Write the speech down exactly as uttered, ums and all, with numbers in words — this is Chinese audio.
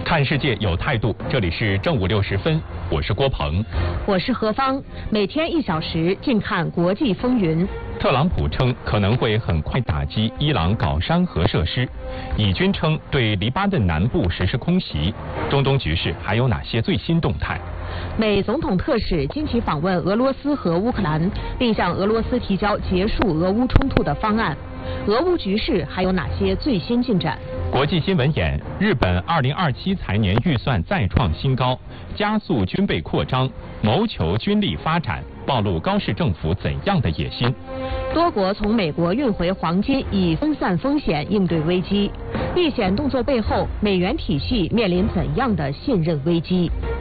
看世界有态度，这里是正午六时分，我是郭鹏， 我是何芳，每天一小时，静看国际风云。 特朗普称可能会很快打击伊朗搞山核设施，以军称对黎巴嫩南部实施空袭。中东局势还有哪些最新动态？ 美总统特使近期访问俄罗斯和乌克兰，并向俄罗斯提交结束俄乌冲突的方案。俄乌局势还有哪些最新进展？ 国际新闻眼：日本二零二七财年预算再创新高，加速军备扩张，谋求军力发展，暴露高市政府怎样的野心？ 多国从美国运回黄金，以分散风险，应对危机。避险动作背后，美元体系面临怎样的信任危机？